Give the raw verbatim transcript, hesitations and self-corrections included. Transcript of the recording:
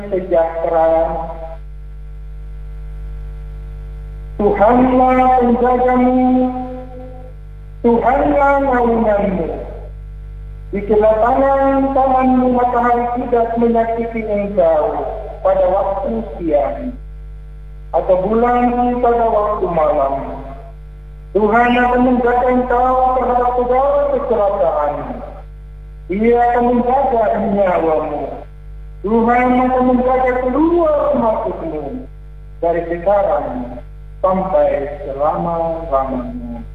sejahtera. Tuhanlah penjagamu, Tuhanlah naunganmu. Di kelapangan tanganmu matahari tidak menyakiti engkau pada waktu siang, atau bulan pada waktu malam. Tuhan akan menjaga engkau terhadap segala kecelakaan. Dia akan menjaga nyawamu. Tuhan akan menjaga keluar masukmu dari sekarang sampai selama-lamanya.